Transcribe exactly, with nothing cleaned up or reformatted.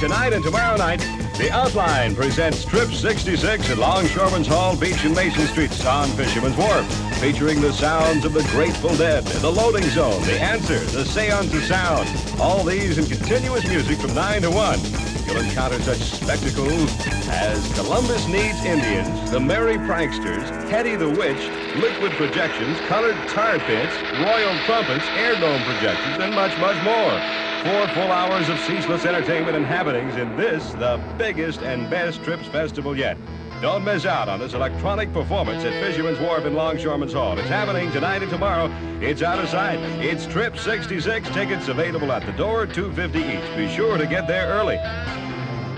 tonight and tomorrow night, The Outline presents Trip sixty-six at Longshoremen's Hall Beach and Mason Streets on Fisherman's Wharf, featuring the sounds of the Grateful Dead, The Loading Zone, The Answer, The Seance of Sound. All these in continuous music from nine to one. You'll encounter such spectacles as Columbus Needs Indians, The Merry Pranksters, Hetty the Witch, Liquid Projections, Colored Tar Pits, Royal Trumpets, Air Dome Projections, and much, much more. Four full hours of ceaseless entertainment and happenings in this, the biggest and best Trips Festival yet. Don't miss out on this electronic performance at Fisherman's Wharf in Longshoremen's Hall. It's happening tonight and tomorrow. It's out of sight. It's Trip sixty-six. Tickets available at the door, two fifty each. Be sure to get there early.